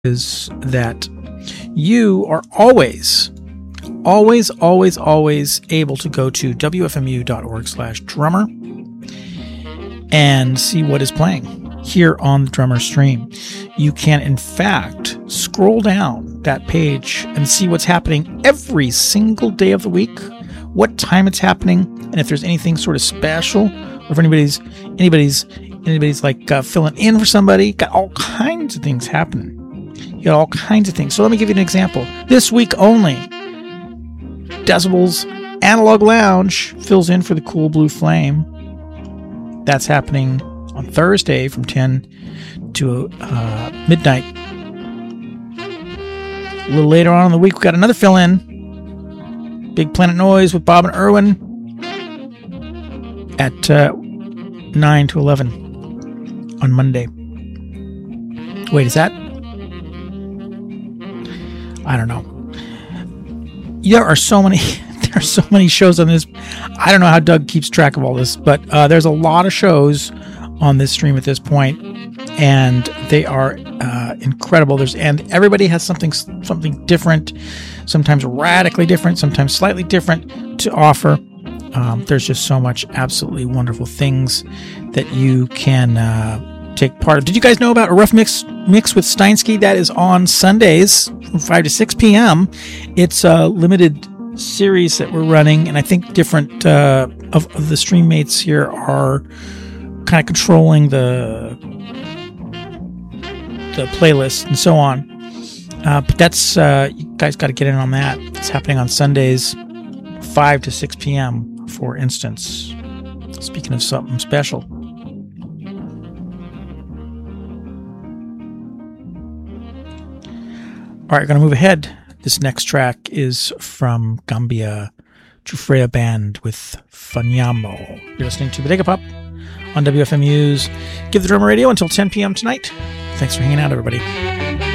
is that you are always able to go to wfmu.org/drummer and see what is playing here on the Drummer stream. You can, in fact, scroll down that page and see what's happening every single day of the week, what time it's happening, and if there's anything sort of special, or if anybody's like filling in for somebody. Got all kinds of things happening. You got all kinds of things. So let me give you an example. This week only, Decibels Analog Lounge fills in for the Cool Blue Flame. That's happening on Thursday from 10 to midnight. A little later on in the week, we got another fill-in. Big Planet Noise with Bob and Irwin at 9 to 11 on Monday. Wait, is that? I don't know. There are so many shows on this. I don't know how Doug keeps track of all this, but there's a lot of shows on this stream at this point, and they are incredible. And everybody has something different, sometimes radically different, sometimes slightly different to offer. There's just so much absolutely wonderful things that you can take part of. Did you guys know about a Rough Mix with Steinsky? That is on Sundays from 5 to 6 p.m. It's a limited series that we're running, and I think different of the stream mates here are kind of controlling the playlist and so on. But that's you guys got to get in on that. It's happening on Sundays, 5 to 6 p.m. for instance. Speaking of something special. All right, we're going to move ahead. This next track is from Gambia Jufrea Band with Fanyamo. You're listening to Bodega Pop on WFMU's Give the Drummer Radio until 10 p.m. tonight. Thanks for hanging out, everybody.